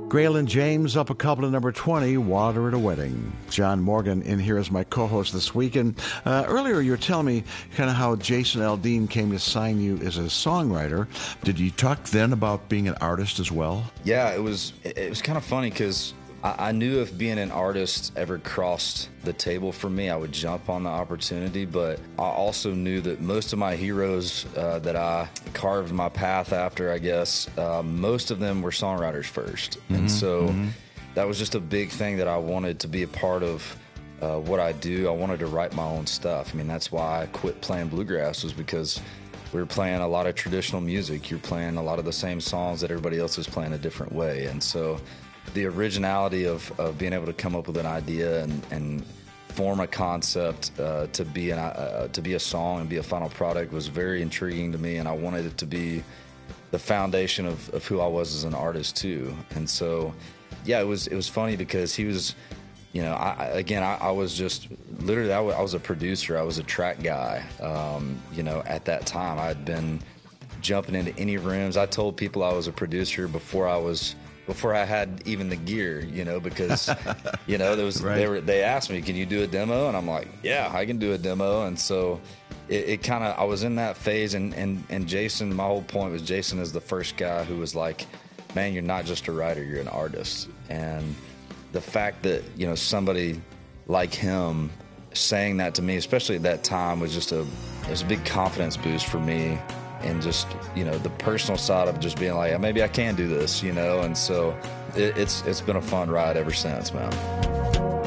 Graylin James up a couple to number 20, Water at a Wedding. John Morgan in here as my co-host this week. And earlier you were telling me kind of how Jason Aldean came to sign you as a songwriter. Did you talk then about being an artist as well? Yeah, it was kind of funny because I knew if being an artist ever crossed the table for me, I would jump on the opportunity, but I also knew that most of my heroes that I carved my path after, I guess, most of them were songwriters first. And so that was just a big thing that I wanted to be a part of what I do. I wanted to write my own stuff. I mean, that's why I quit playing bluegrass, was because we were playing a lot of traditional music. You're playing a lot of the same songs that everybody else is playing a different way. And so the originality of being able to come up with an idea and form a concept to be a song and be a final product was very intriguing to me, and I wanted it to be the foundation of who I was as an artist too. And so, yeah, it was funny because he was, you know, I was just literally I was a producer, I was a track guy. You know, at that time I had been jumping into any rooms. I told people I was a producer before I had even the gear, you know, because, you know, they asked me, can you do a demo? And I'm like, yeah, I can do a demo. And so it kind of, I was in that phase, and Jason, my whole point was Jason is the first guy who was like, man, you're not just a writer, you're an artist. And the fact that, you know, somebody like him saying that to me, especially at that time, was just it was a big confidence boost for me. And just, you know, the personal side of just being like, maybe I can do this, you know. And so it's been a fun ride ever since, man.